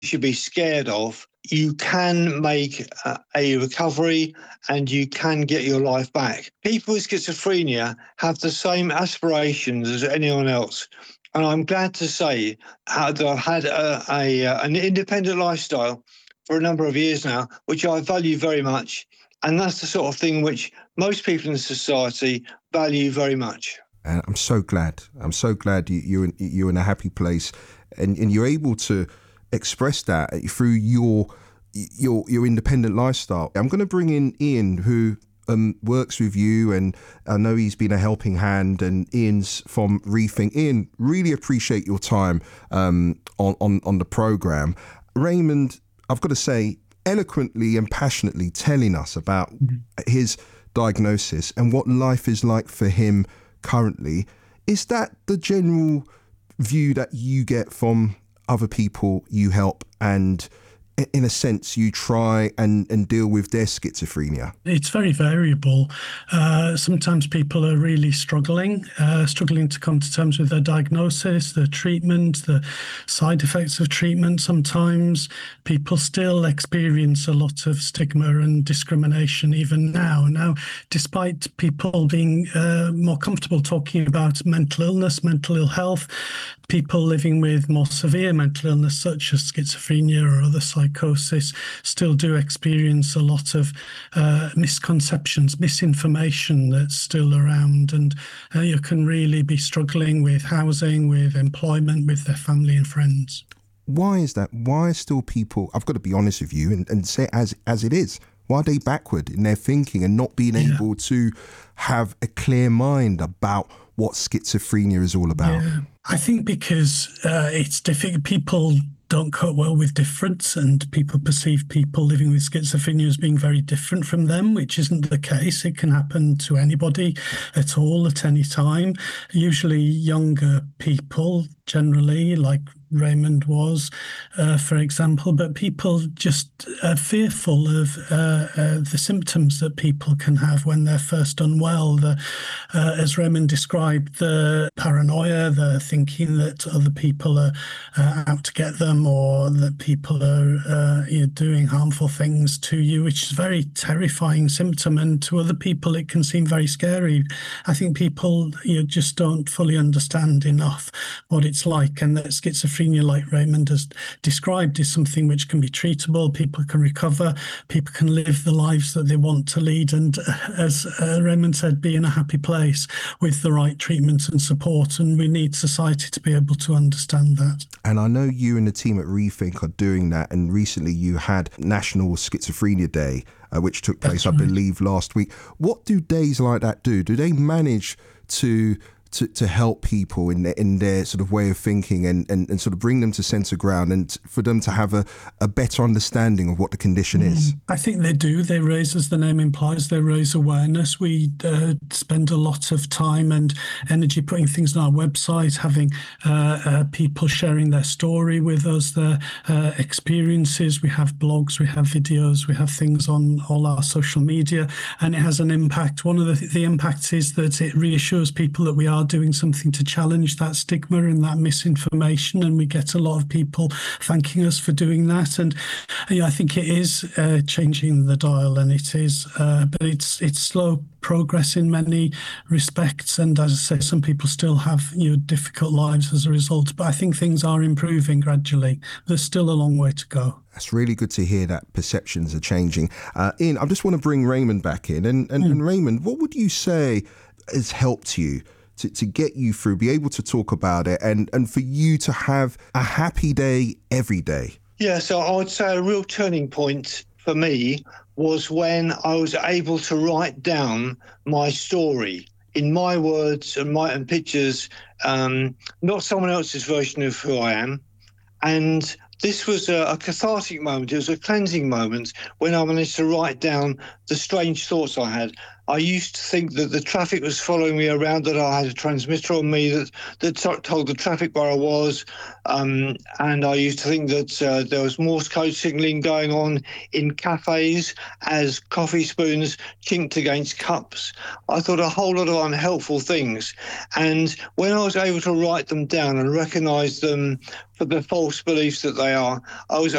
should be scared of. You can make a recovery and you can get your life back. People with schizophrenia have the same aspirations as anyone else. And I'm glad to say that I've had an independent lifestyle for a number of years now, which I value very much. And that's the sort of thing which most people in society value very much. And I'm so glad. You're in a happy place, and you're able to express that through your independent lifestyle. I'm going to bring in Ian, who works with you, and I know he's been a helping hand. And Ian's from Rethink. Ian, really appreciate your time on the program. Raymond, I've got to say, eloquently and passionately telling us about his diagnosis and what life is like for him currently. Is that the general view that you get from other people you help, and in a sense you try and deal with their schizophrenia? It's very variable. Sometimes people are really struggling to come to terms with their diagnosis, the treatment, the side effects of treatment. Sometimes people still experience a lot of stigma and discrimination even now. Now, despite people being more comfortable talking about mental illness, mental ill health, people living with more severe mental illness such as schizophrenia or other psychosis still do experience a lot of misconceptions, misinformation that's still around, and you can really be struggling with housing, with employment, with their family and friends. Why is that? Why are still people, I've got to be honest with you and say it as it is, why are they backward in their thinking and not being able to have a clear mind about what schizophrenia is all about? Yeah. I think because it's difficult. People don't cope well with difference, and people perceive people living with schizophrenia as being very different from them, which isn't the case. It can happen to anybody at all, at any time. Usually younger people, generally, like Raymond was, for example, but people just are fearful of the symptoms that people can have when they're first unwell. As Raymond described, the paranoia, the thinking that other people are out to get them, or that people are doing harmful things to you, which is a very terrifying symptom. And to other people, it can seem very scary. I think people just don't fully understand enough what it's like, and that schizophrenia, like Raymond has described, is something which can be treatable. People can recover. People can live the lives that they want to lead. And as Raymond said, be in a happy place with the right treatment and support. And we need society to be able to understand that. And I know you and the team at Rethink are doing that. And recently you had National Schizophrenia Day, which took place, I believe, last week. What do days like that do? Do they manage to help people in their sort of way of thinking and sort of bring them to centre ground, and for them to have a better understanding of what the condition is? I think they do. They raise, as the name implies, they raise awareness. We spend a lot of time and energy putting things on our website, having people sharing their story with us, their experiences. We have blogs, we have videos, we have things on all our social media, and it has an impact. One of the impacts is that it reassures people that we are doing something to challenge that stigma and that misinformation, and we get a lot of people thanking us for doing that. And I think it is changing the dial, and it is, but it's slow progress in many respects. And as I say, some people still have difficult lives as a result. But I think things are improving gradually. There's still a long way to go. That's really good to hear that perceptions are changing. Ian, I just want to bring Raymond back in. And Raymond, what would you say has helped you to get you through, be able to talk about it, and for you to have a happy day every day? Yeah, so I would say a real turning point for me was when I was able to write down my story in my words and pictures, not someone else's version of who I am. And this was a cathartic moment. It was a cleansing moment when I managed to write down the strange thoughts I had. I used to think that the traffic was following me around, that I had a transmitter on me that told the traffic where I was. And I used to think that there was Morse code signalling going on in cafes as coffee spoons chinked against cups. I thought a whole lot of unhelpful things. And when I was able to write them down and recognise them for the false beliefs that they are, I was